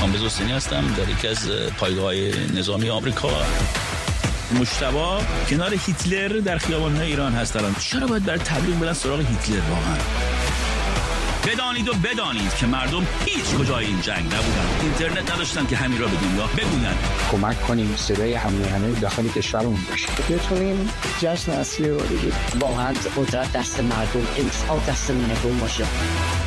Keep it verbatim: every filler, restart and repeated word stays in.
کامبیز حسینی هستم در یکی از پایگاه‌های نظامی آمریکا. مجتبی کنار هیتلر در خیابان‌های ایران هست الان. چرا باید برای تبلیغ برن سراغ هیتلر واقعا؟ بدانید و بدانید که مردم هیچ کجای این جنگ نبودن. اینترنت نداشتن که همین را به دنیا بگوین. کمک کنیم صدای همه داخل کشورمون باشه. بتونیم جشن اصلی رو بگیریم. واقعا قدرت دست مردم، انصاف دست مردم باشه.